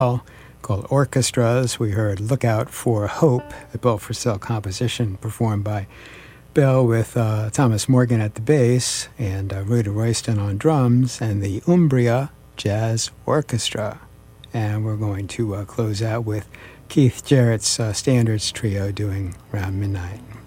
called Orchestras. We heard Look Out for Hope, a Bill Frisell composition performed by Bill with Thomas Morgan at the bass and Rudy Royston on drums and the Umbria Jazz Orchestra. And we're going to close out with Keith Jarrett's Standards Trio doing Round Midnight.